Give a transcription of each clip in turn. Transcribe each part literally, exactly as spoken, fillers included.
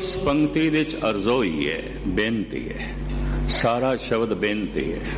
इस पंक्ति दे च अरज़ोई है, बेनती है, सारा शब्द बेनती है,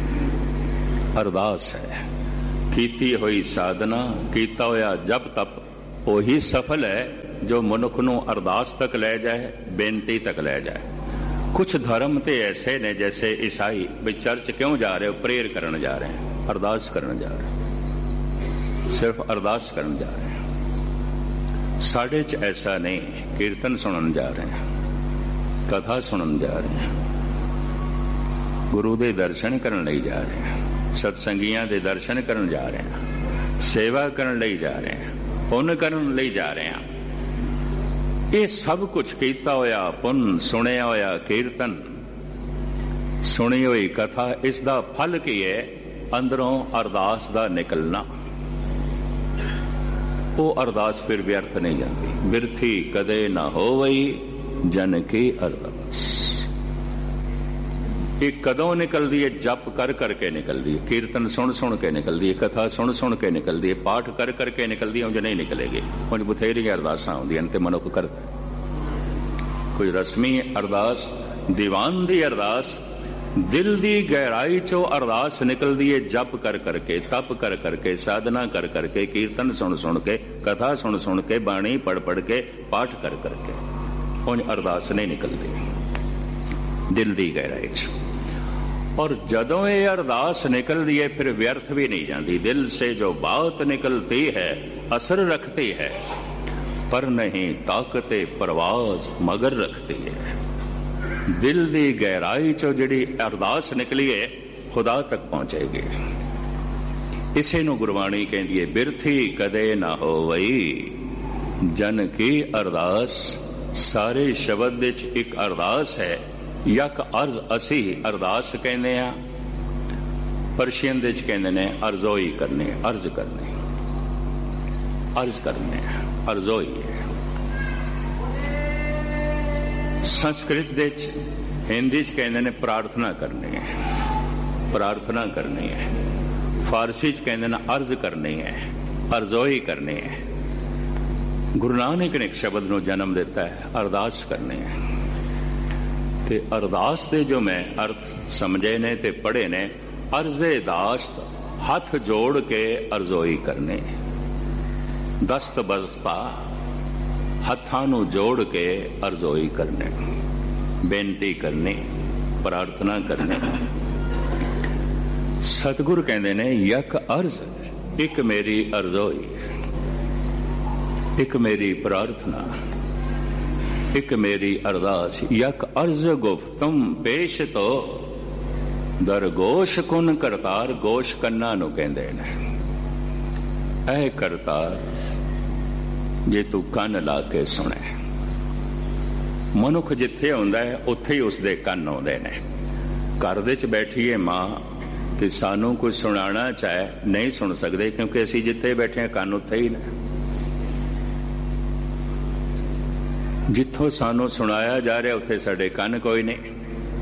अरदास है। कीती हुई साधना, कीता होया जप तप ओही सफल है जो मनुख नूं अरदास तक ले जाए, बेनती तक ले जाए। कुछ धर्म तो ऐसे ने जैसे ईसाई भी चर्च क्यों जा रहे हो, प्रेयर करने जा रहे हैं, अरदास करने जा रहे हैं, सिर्फ अरदास करने जा रहे हैं। साढ़े च ऐसा नहीं, कीर्तन सुनने जा रहे हैं, कथा सुनने जा रहे हैं, गुरु दे दर्शन करने लई जा रहे हैं, सत्संगियां दे दर्शन करने जा रहे हैं, सेवा करने लई जा रहे हैं, पुण्य करने लई जा रहे हैं। ये सब कुछ कीता होया पुन, सुनिया होया कीर्तन, सुनी हुई कथा, इसका फल की है? अंदरों अरदास दा निकलना। वो अरदास फिर व्यर्थ नहीं जाती। बिरथी कदे ना होवई जन की अरदास। ये कदों निकलती है? जप कर करके निकलती है, कीर्तन सुन सुन के निकलती है, कथा सुन सुन के निकलती है, पाठ कर करके निकलती है। उंज नहीं निकलेगी। उंज बथेरी अरदासां आउंदियां ते मनुख करदा। कोई रस्मी अरदास, दीवान दी अरदास, दिल दी गहराई चो अरदास निकलती है, जप कर करके, तप कर करके, साधना कर करके, कीर्तन सुन सुन के, कथा सुन सुन के, बाणी पढ़ पढ़ के, पाठ कर करके। उंज अरदास नहीं निकलती दिल दी गहराई चो। और जदों ये अरदास निकलती है फिर व्यर्थ भी नहीं जाती। दिल से जो बात निकलती है असर रखती है, पर नहीं ताकते परवाज मगर रखती है। दिल दी गहराई चो जिहड़ी अरदास निकली है खुदा तक पहुंचेगी। इसे नूं गुरबाणी कहती है, बिरथी कदे ना होवई जन की अरदास। सारे शब्द विच एक अरदास है। यक अर्ज असी अरदास कहने आ, परशियन दे कहने ने अर्जोई करने, अर्ज करने, अर्ज करने, अर्जोई है। संस्कृत दे हिंदी च कहने ने प्रार्थना करनी है, प्रार्थना करनी है। फारसी च कहने ने अर्ज करनी है, अर्जोई करनी है। गुरु नानक ने एक शब्द नूं जन्म दिता है, अरदास करनी है। ते अरदास दे जो मैं अर्थ समझे ने ते पढ़े ने, अर्जे दाश्त हथ जोड़ के अर्जोई करने, दस्त बस्ता हथां नूं जोड़ के अर्जोई करने, बेनती करनी, प्रार्थना करनी। सतगुरु कहंदे ने यक अर्ज, एक मेरी अर्जोई, एक मेरी प्रार्थना, एक मेरी अरदास। यक अर्ज गुफ्तम पेश तो दरगोश कुन करतार। गोश कन्ना नूं कहंदे ने, ऐ करतार जे तू कन ला के सुने। मनुख जिथे आउंदा है उत्थे ही उसदे कन आउंदे ने। घर दे च बैठीए मां ते सानू कुछ सुनाना चाहे नहीं सुन सकते, क्योंकि असीं जिथे बैठे कन उत्थे ही ने। जिथों सानू सुनाया जा रहा उत्थे साडे कन कोई नहीं।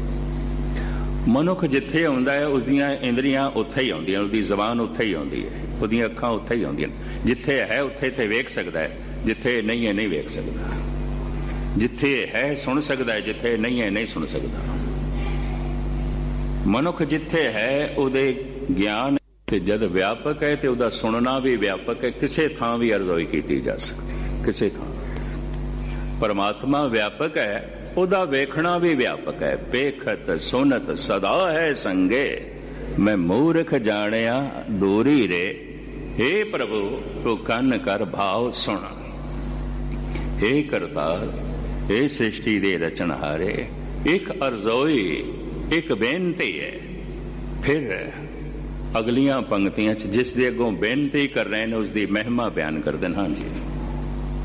मनुख जिथे आउंदा है उसदियां इंद्रियां उत्थे ही आउंदियां, उसदी जबान उत्थे ही आउंदी है, उसदियां अखां उत्थे ही आउंदियां। जिथे है उत्थे ते वेख सकदा है, जिथे नहीं है नहीं वेख सकदा। जिथे है सुन सकदा है, जिथे नहीं है नहीं सुन सकदा। मनुख जिथे है उहदे ज्ञान ते जद व्यापक है ते उहदा सुनना भी व्यापक है। किसे थां भी अर्जोई कीती जा सकती है, किसे थां। परमात्मा व्यापक है, उदा वेखना भी व्यापक है। पेखत सुनत सदा है संगे, मैं मूर्ख जानिया दूरी रे। हे प्रभु तू कन कर भाव सुन। हे करतार, हे सृष्टि दे रचनहारे, एक अर्जोई, एक बेनती है। फिर अगलियां पंक्तियां जिस दे अगों बेनती कर रहे हैं उसकी महिमा बयान कर देना। हाँ जी,